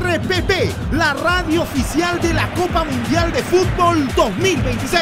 RPP, la radio oficial de la Copa Mundial de Fútbol 2026.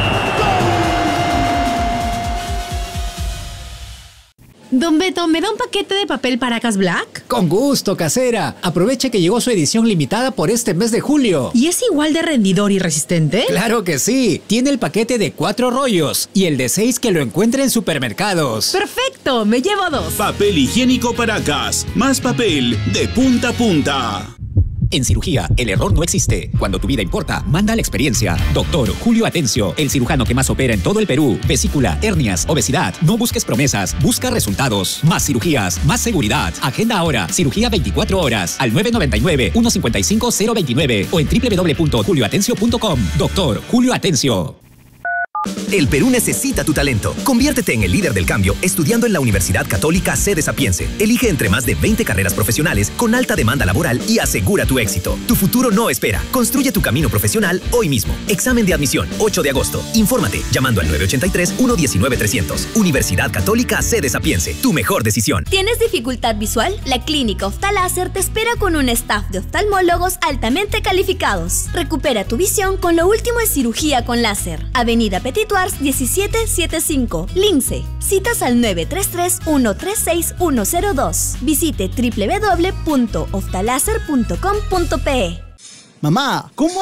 Don Beto, ¿me da un paquete de papel Paracas Black? Con gusto, casera. Aproveche que llegó su edición limitada por este mes de julio. ¿Y es igual de rendidor y resistente? ¡Claro que sí! Tiene el paquete de 4 rollos y el de 6 que lo encuentra en supermercados. ¡Perfecto! Me llevo 2. Papel higiénico Paracas. Más papel de punta a punta. En cirugía, el error no existe. Cuando tu vida importa, manda la experiencia. Doctor Julio Atencio, el cirujano que más opera en todo el Perú. Vesícula, hernias, obesidad. No busques promesas, busca resultados. Más cirugías, más seguridad. Agenda ahora, cirugía 24 horas, al 999-155-029 o en www.julioatencio.com. Doctor Julio Atencio. El Perú necesita tu talento. Conviértete en el líder del cambio estudiando en la Universidad Católica Sede Sapiense. Elige entre más de 20 carreras profesionales con alta demanda laboral y asegura tu éxito. Tu futuro no espera. Construye tu camino profesional hoy mismo. Examen de admisión, 8 de agosto. Infórmate llamando al 983-119-300. Universidad Católica Sede Sapiense. Tu mejor decisión. ¿Tienes dificultad visual? La Clínica Oftaláser te espera con un staff de oftalmólogos altamente calificados. Recupera tu visión con lo último en cirugía con láser. Avenida Petit Wars 1775, Lince. Citas al 933-136-102. Visite www.oftaláser.com.pe. Mamá, ¿cómo